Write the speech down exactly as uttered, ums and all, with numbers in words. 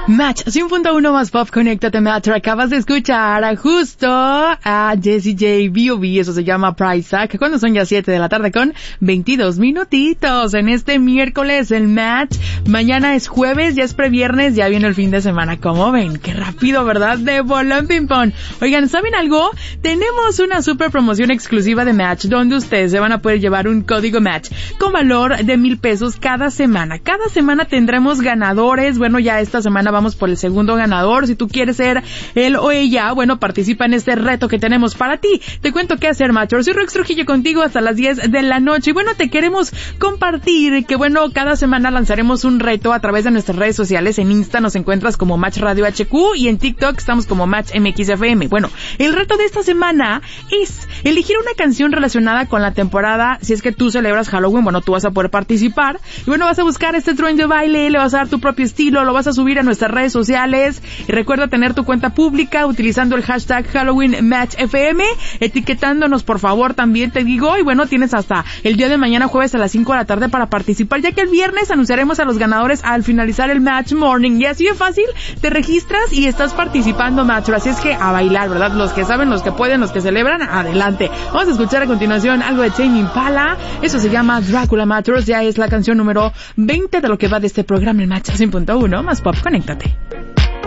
Match cien punto uno más pop, conéctate Match. Acabas de escuchar justo a Jessie J, B O B, eso se llama Price Tag, cuando son ya siete de la tarde con veintidós minutitos en este miércoles el Match. Mañana es jueves, ya es previernes, ya viene el fin de semana. ¿Cómo ven? Qué rápido, ¿verdad? De bolón ping pong. Oigan, ¿saben algo? Tenemos una super promoción exclusiva de Match donde ustedes se van a poder llevar un código Match con valor de mil pesos cada semana. Cada semana tendremos ganadores. Bueno, ya esta semana vamos por el segundo ganador. Si tú quieres ser él o ella, bueno, participa en este reto que tenemos para ti. Te cuento qué hacer, Matcher. Soy Rox Trujillo contigo hasta las diez de la noche. Y bueno, te queremos compartir que, bueno, cada semana lanzaremos un reto a través de nuestras redes sociales. En Insta nos encuentras como Match Radio H Q y en TikTok estamos como Match M X F M. Bueno, el reto de esta semana es elegir una canción relacionada con la temporada. Si es que tú celebras Halloween, bueno, tú vas a poder participar. Y bueno, vas a buscar este trend de baile, le vas a dar tu propio estilo, lo vas a subir a nuestras redes sociales. Y recuerda tener tu cuenta pública utilizando el hashtag Halloween Match F M, etiquetándonos por favor también, te digo. Y bueno, tienes hasta el día de mañana jueves a las cinco de la tarde para participar, ya que el viernes anunciaremos a los ganadores al finalizar el Match Morning. Y así de fácil, te registras y estás participando, Match. Así es que a bailar, ¿verdad? Los que saben, los que pueden, los que celebran, adelante. Vamos a escuchar a continuación algo de Tame Impala. Eso se llama Drácula Matters. Ya es la canción número veinte de lo que va de este programa, el Match cien punto uno más pop. Conéctate.